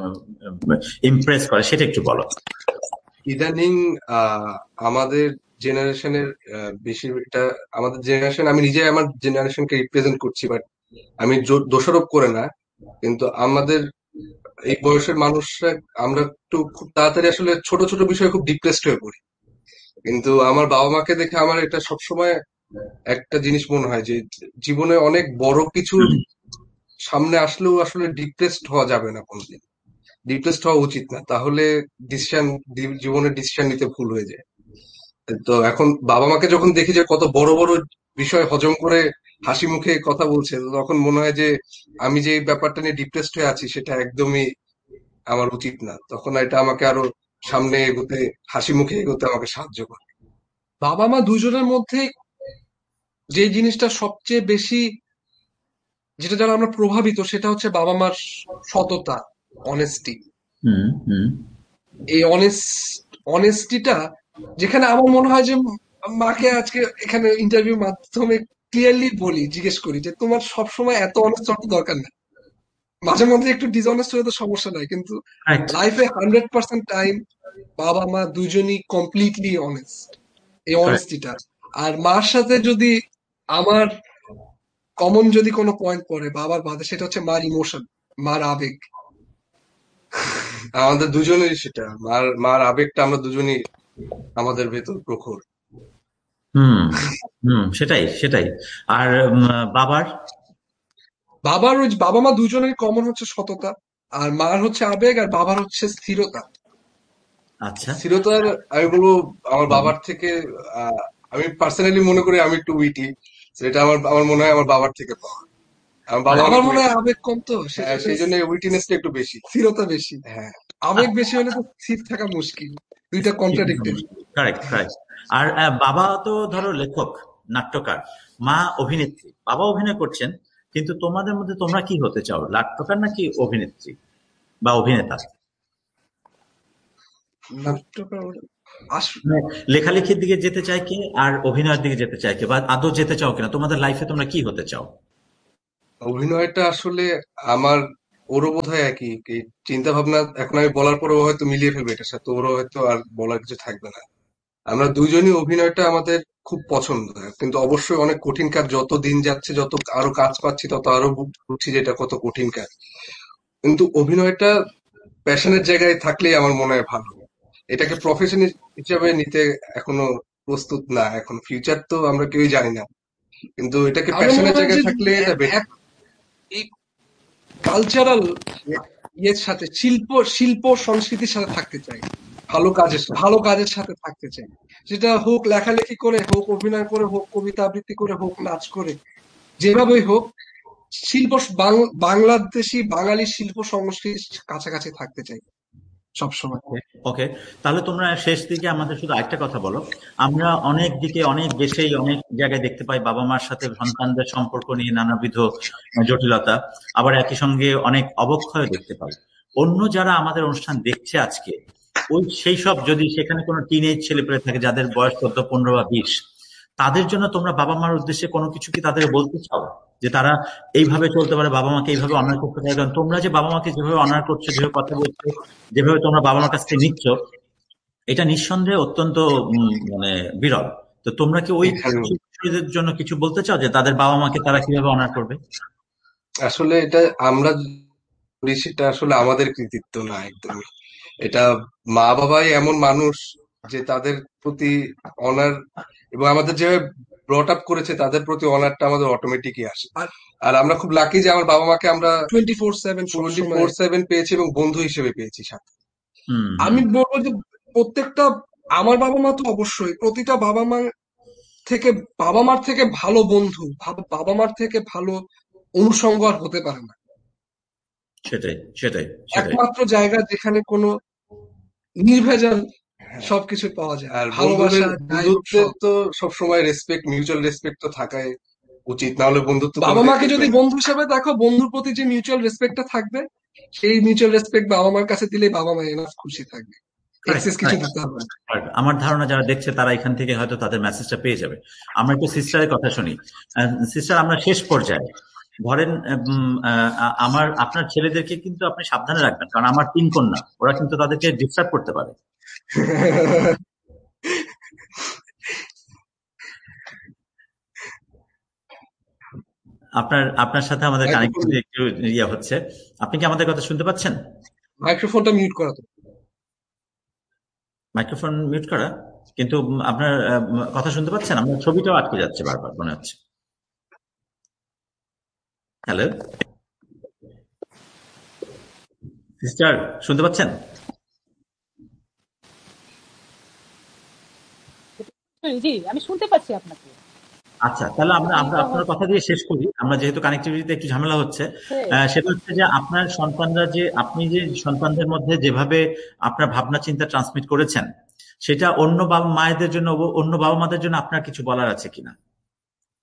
Speaker 1: ইমপ্রেস করে, সেটা একটু বলো।
Speaker 4: ইদানিং আমাদের জেনারেশনের বেশিরভাগটা, আমাদের জেনারেশন, আমি নিজে আমার জেনারেশনকে রিপ্রেজেন্ট করছি, বাট আমি দোষারোপ করে না, কিন্তু আমাদের এই বয়সের মানুষরা আমরা একটু খুব তাড়াতাড়ি আসলে ছোট ছোট বিষয়ে খুব ডিপ্রেসড হয়ে পড়ি। কিন্তু আমার বাবা মাকে দেখে আমার এটা সবসময় একটা জিনিস মনে হয় যে জীবনে অনেক বড় কিছু সামনে আসলেও আসলে ডিপ্রেসড হওয়া যাবে না কোনোদিন, ডিপ্রেসড হওয়া উচিত না, তাহলে ডিসিশন, জীবনের ডিসিশন নিতে ভুল হয়ে যায়। তো এখন বাবা মাকে যখন দেখি যে কত বড় বড় বিষয় হজম করে হাসি মুখে কথা বলছে, তো তখন মনে হয় যে আমি যে ব্যাপারটা নিয়ে ডিপ্রেসড হয়ে আছি সেটা একদমই আমার উচিত না। তখন এটা আমাকে আরো সামনে এগোতে, হাসি মুখে এগোতে আমাকে সাহায্য করে।
Speaker 3: বাবা মা দুজনের মধ্যে যে জিনিসটা সবচেয়ে বেশি, যেটা দ্বারা আমরা প্রভাবিত, সেটা হচ্ছে বাবা মার সততা, অনেস্টি।
Speaker 1: হুম হুম
Speaker 3: এই অনেস্টিটা, যেখানে আমার মনে হয় যে মাকে আজকে এখানে ইন্টারভিউর মাধ্যমে ক্লিয়ারলি বলি, জিজ্ঞেস করি যে তোমার সবসময় এত অনেস্ট হওয়ার দরকার নেই। মাঝে মধ্যে একটু ডিসঅনেস্ট হলে তো সমস্যা নাই, কিন্তু
Speaker 1: রাইট।
Speaker 3: লাইফে 100% টাইম বাবা মা দুজনই কমপ্লিটলি অনেস্ট। এই অনেস্টিটা, আর মার সাথে যদি আমার কমন যদি কোনো পয়েন্ট পড়ে বাবার বাদে, সেটা হচ্ছে মার ইমোশন, মার আবেগ।
Speaker 4: আমাদের দুজনেরই সেটা, মার মার আবেগটা আমরা দুজনই আমাদের ভেতর প্রখর।
Speaker 1: হুম হুম সেটাই সেটাই। আর বাবার?
Speaker 3: ওই বাবা মা দুজনেরই কমন হচ্ছে সততা, আর মার হচ্ছে আবেগ, আর বাবার হচ্ছে স্থিরতা।
Speaker 1: আচ্ছা।
Speaker 4: স্থিরতার, আমি বলবো আমার বাবার থেকে, আমি পার্সোনালি মনে করি আমি একটু উইটি, সেটা আমার আমার মনে হয় আমার বাবার থেকে পাওয়া। আমার বাবা
Speaker 3: আমার
Speaker 4: অনেক
Speaker 3: মনে
Speaker 4: উইটি,
Speaker 3: হয় আবেগ কম, তো
Speaker 4: হ্যাঁ,
Speaker 3: সেজন্য
Speaker 4: সেই জন্য উইটিনেসটা একটু বেশি।
Speaker 3: স্থিরতা বেশি।
Speaker 4: হ্যাঁ।
Speaker 3: আবেগ বেশি হলে তো স্থির থাকা মুশকিল। দুইটা কন্ট্রাডিক্টেড।
Speaker 1: Correct correct. আর বাবা তো ধরো লেখক, নাট্যকার, মা অভিনেত্রী। বাবা অভিনয় করছেন, কিন্তু তোমাদের মধ্যে তোমরা কি হতে চাও, নাট্যকার নাকি অভিনেত্রী বা অভিনেতা?
Speaker 3: নাট্যকার
Speaker 1: মানে লেখালেখির দিকে যেতে চাই কে, আর অভিনয়ের দিকে যেতে চাই কে, বা আদৌ যেতে চাও কিনা? তোমাদের লাইফে তোমরা কি হতে চাও?
Speaker 4: অভিনয়টা আসলে আমার, ওরও বোধহয় একই এই চিন্তা ভাবনা। এখন আমি বলার পরেও হয়তো মিলিয়ে ফেলবে এটার সাথে, ওরও হয়তো আর বলার কিছু থাকবে না। আমরা দুইজনই অভিনয়টা আমাদের খুব পছন্দ, কিন্তু অবশ্যই অনেক কঠিন কাজ। যত দিন যাচ্ছে, যত আরো কাজ পাচ্ছি, তত আরো বুঝছি যে এটা কত কঠিন কাজ। কিন্তু অভিনয়টা প্যাশনের জায়গায় থাকলেই আমার মনে হয় ভালো। এটাকে প্রফেশন হিসাবে নিতে এখনো প্রস্তুত না। এখন ফিউচার তো আমরা কেউই জানি না, কিন্তু এটাকে
Speaker 3: আমার মনে
Speaker 4: প্যাশনের
Speaker 3: হয় যে
Speaker 4: জায়গায় থাকলে এটা বেটার।
Speaker 3: এই কালচারাল ইয়ের সাথে, শিল্প শিল্প সংস্কৃতির সাথে থাকতে চাই। ভালো কাজের সাথে থাকতে চাই। সেটা হোক লেখালেখি করে, হোক অভিনয় করে, হোক কবিতা আবৃত্তি করে, হোক নাচ করে, যেভাবেই হোক শিল্প, বাংলাদেশি বাঙালি শিল্প সংস্কৃতির কাছাকাছি থাকতে চাই সবসময়।
Speaker 1: ওকে, তাহলে তোমরা শেষ দিকে আমাদের শুধু আরেকটা কথা বলো। আমরা অনেক দিকে, অনেক দেশেই, অনেক জায়গায় দেখতে পাই বাবা মার সাথে সন্তানদের সম্পর্ক নিয়ে নানাবিধ জটিলতা, আবার একই সঙ্গে অনেক অবক্ষয় দেখতে পাই। অন্য যারা আমাদের অনুষ্ঠান দেখছে আজকে, সেই সব যদি সেখানে কোনো টিনেজ ছেলেপেলে থাকে যাদের বয়স 14, 15 বা 20, তাদের জন্য তোমরা বাবা মার উদ্দেশ্যে কোনো কিছু কি তাদের বলতে চাও যে তারা এইভাবে চলতে পারে, বাবা মাকে এইভাবে অনার করতে পারে? কারণ তোমরা যে বাবা মাকে যেভাবে অনার করছো, যেভাবে কথা বলছো, যেভাবে তোমরা বাবা মার কাছ থেকে নিচ্ছ, এটা নিঃসন্দেহে অত্যন্ত মানে বিরল। তো তোমরা কি ওই
Speaker 4: এখানে
Speaker 1: শিশুদের জন্য কিছু বলতে চাও যে তাদের বাবা মাকে তারা কিভাবে অনার করবে?
Speaker 4: আসলে এটা আমরা করি, সেটা আসলে আমাদের কৃতিত্ব না একদমই। এটা মা বাবাই এমন মানুষ যে তাদের প্রতি অনার, এবং আমাদের যেভাবে ব্রট আপ করেছে তাদের প্রতি অনারটা আমাদের অটোমেটিকই আসে।
Speaker 3: আর
Speaker 4: আর আমরা খুব লাকি যে আমার বাবা মাকে আমরা
Speaker 3: 24/7 সবসময়
Speaker 4: 24/7 পেয়েছি এবং বন্ধু হিসেবে পেয়েছি সাথে।
Speaker 1: হুম হুম
Speaker 3: আমি বলবো যে প্রত্যেকটা, আমার বাবা মা তো অবশ্যই, প্রতিটা বাবা মার থেকে ভালো বন্ধু, বাবা মার থেকে ভালো অনুষঙ্গ আর হতে পারে না।
Speaker 1: সেটাই সেটাই সেটাই।
Speaker 3: একমাত্র জায়গা যেখানে কোনো নির্ভেজাল
Speaker 4: হ্যাঁ,
Speaker 3: সবকিছু পাওয়া যায়,
Speaker 4: আর
Speaker 3: ভালোবাসা যাই হোক
Speaker 4: বন্ধুত্বের
Speaker 3: সব।
Speaker 4: তো সবসময় রেসপেক্ট, মিউচুয়াল রেসপেক্ট তো থাকাই উচিত, না হলে বন্ধুত্ব
Speaker 3: বাবা
Speaker 4: কোনো
Speaker 3: মাকে
Speaker 4: দিন
Speaker 3: যদি
Speaker 4: টিকবে না।
Speaker 3: বন্ধু হিসেবে দেখো, বন্ধুর প্রতি যে মিউচুয়াল রেসপেক্টটা থাকবে, সেই মিউচুয়াল রেসপেক্ট বাবা মার কাছে দিলেই বাবা মা এনাফ খুশি থাকবে,
Speaker 1: Correct,
Speaker 3: এক্সেস কিছু
Speaker 1: correct,
Speaker 3: দিতে হবে না।
Speaker 1: correct. আমার ধারণা যারা দেখছে তারা এখান থেকে হয়তো তাদের মেসেজটা পেয়ে যাবে। আমরা একটু সিস্টারের কথা শুনি। সিস্টার, আমরা শেষ পর্যায়ে ধরেন আপনার ছেলেদেরকে কিন্তু আপনি সাবধানে রাখবেন, কারণ আমার 3 কন্যা, ওরা কিন্তু তাদেরকে ডিস্টার্ব করতে পারে। আপনার সাথে আমাদের কানেক্টিভিটি একটু ইয়ে হচ্ছে। আপনি কি আমাদের কথা শুনতে পাচ্ছেন?
Speaker 3: মাইক্রোফোনটা মিউট করা তো।
Speaker 1: মাইক্রোফোন মিউট করা, কিন্তু আপনার কথা শুনতে পাচ্ছেন? আপনার ছবিটাও আটকে যাচ্ছে বারবার মনে হচ্ছে। হ্যালো সিস্টার, শুনতে পাচ্ছেন?
Speaker 2: জি, আমি শুনতে পাচ্ছি আপনাকে।
Speaker 1: আচ্ছা, তাহলে আমরা আমরা আপনার কথা দিয়ে শেষ করি। আমরা যেহেতু কানেক্টিভিটিতে একটু ঝামেলা হচ্ছে, সেটা হচ্ছে যে আপনার সন্তানরা যে, আপনি যে সন্তানদের মধ্যে যেভাবে আপনার ভাবনা চিন্তা ট্রান্সমিট করেছেন, সেটা অন্য বাবা মায়েদের জন্য, অন্য বাবা মাদের জন্য আপনার কিছু বলার আছে কিনা?